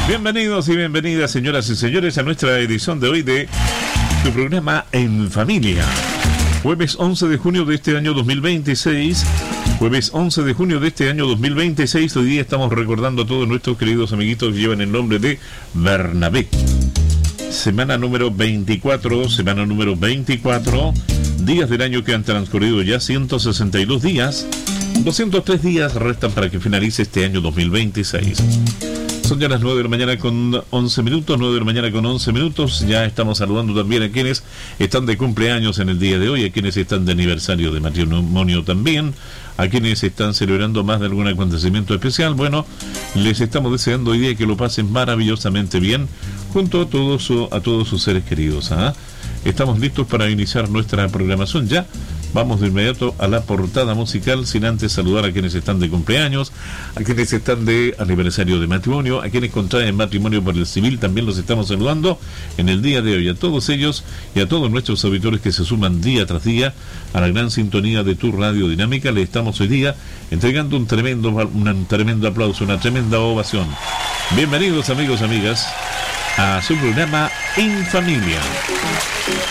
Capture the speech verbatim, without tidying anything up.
Bienvenidos y bienvenidas, señoras y señores, a nuestra edición de hoy de tu programa En Familia. Jueves once de junio de este año dos mil veintiséis. Jueves once de junio de este año dos mil veintiséis. Hoy día estamos recordando a todos nuestros queridos amiguitos que llevan el nombre de Bernabé. Semana número veinticuatro, semana número veinticuatro. Días del año que han transcurrido ya ciento sesenta y dos días. doscientos tres días restan para que finalice este año dos mil veintiséis. Son ya las nueve de la mañana con once minutos, nueve de la mañana con once minutos. Ya estamos saludando también a quienes están de cumpleaños en el día de hoy, a quienes están de aniversario de matrimonio también, a quienes están celebrando más de algún acontecimiento especial. Bueno, les estamos deseando hoy día que lo pasen maravillosamente bien junto a todos, a todos sus seres queridos. ¿eh? Estamos listos para iniciar nuestra programación ya. Vamos de inmediato a la portada musical, sin antes saludar a quienes están de cumpleaños, a quienes están de aniversario de matrimonio, a quienes contraen matrimonio por el civil, también los estamos saludando en el día de hoy. A todos ellos y a todos nuestros auditores que se suman día tras día a la gran sintonía de tu Radio Dinámica, le estamos hoy día entregando un tremendo, un tremendo aplauso, una tremenda ovación. Bienvenidos, amigos, amigas, a su programa En Familia.